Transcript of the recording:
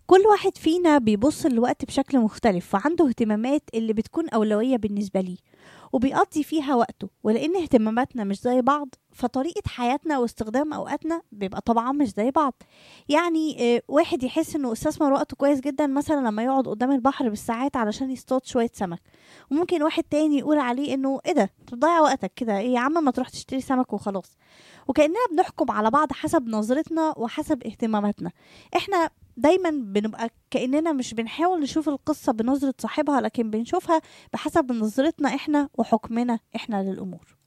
كل واحد فينا بيبص للوقت بشكل مختلف وعنده اهتمامات اللي بتكون أولوية بالنسبة ليه وبيقضي فيها وقته، ولأن اهتماماتنا مش زي بعض فطريقة حياتنا واستخدام أوقاتنا بيبقى طبعا مش زي بعض. يعني واحد يحس انه استثمر وقته كويس جدا مثلا لما يقعد قدام البحر بالساعات علشان يصطاد شوية سمك، وممكن واحد تاني يقول عليه انه ايه ده انت بتضيع وقتك كده، ايه يا عم ما تروح تشتري سمك وخلاص. وكأننا بنحكم على بعض حسب نظرتنا وحسب اهتماماتنا. احنا دايما بنبقى كأننا مش بنحاول نشوف القصة بنظرة صاحبها، لكن بنشوفها بحسب نظرتنا احنا وحكمنا احنا للأمور.